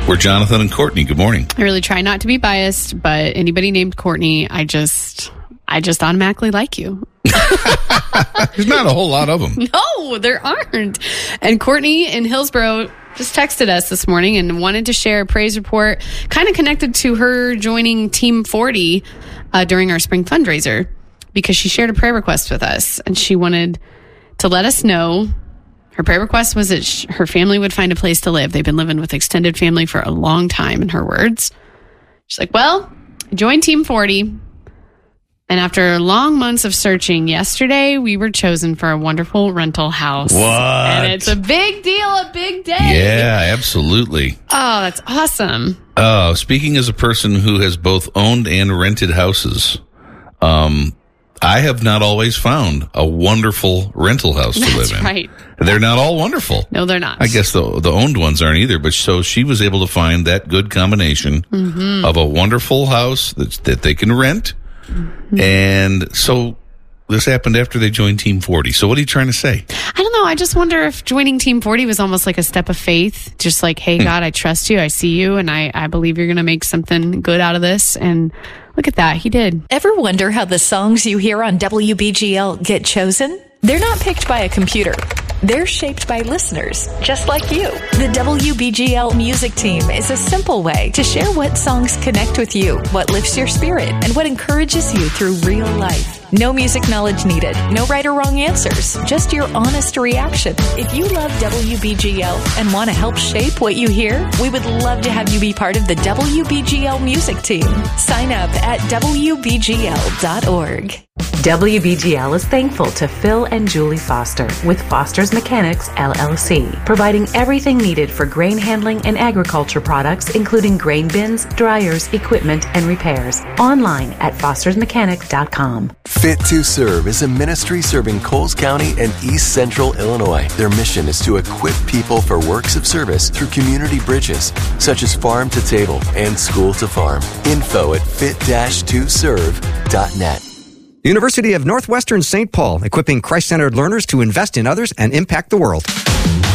We're Jonathan and Courtney. Good morning. I really try not to be biased, but anybody named Courtney, I just automatically like you. There's not a whole lot of them. No, there aren't. And Courtney in Hillsborough just texted us this morning and wanted to share a praise report kind of connected to her joining Team 40 during our spring fundraiser, because she shared a prayer request with us and she wanted to let us know. Her prayer request was that her family would find a place to live. They've been living with extended family for a long time, in her words. She's like, well, I joined Team 40. And after long months of searching, yesterday we were chosen for a wonderful rental house. What? And it's a big deal, a big day. Yeah, absolutely. Oh, that's awesome. Speaking as a person who has both owned and rented houses, I have not always found a wonderful rental house to live in. That's right. They're not all wonderful. No, they're not. I guess the owned ones aren't either. But so she was able to find that good combination of a wonderful house that they can rent. Mm-hmm. And so this happened after they joined Team 40. So what are you trying to say? I don't know. I just wonder if joining Team 40 was almost like a step of faith. Just like, hey, God, I trust you. I see you. And I believe you're going to make something good out of this. And look at that. He did. Ever wonder how the songs you hear on WBGL get chosen? They're not picked by a computer. They're shaped by listeners, just like you. The WBGL music team is a simple way to share what songs connect with you, what lifts your spirit, and what encourages you through real life. No music knowledge needed, no right or wrong answers, just your honest reaction. If you love WBGL and want to help shape what you hear, we would love to have you be part of the WBGL music team. Sign up at WBGL.org. WBGL is thankful to Phil and Julie Foster with Foster's Mechanics, LLC, providing everything needed for grain handling and agriculture products, including grain bins, dryers, equipment, and repairs. Online at fostersmechanic.com. Fit to Serve is a ministry serving Coles County and East Central Illinois. Their mission is to equip people for works of service through community bridges, such as farm to table and school to farm. Info at fit-2serve.net. University of Northwestern St. Paul, equipping Christ-centered learners to invest in others and impact the world.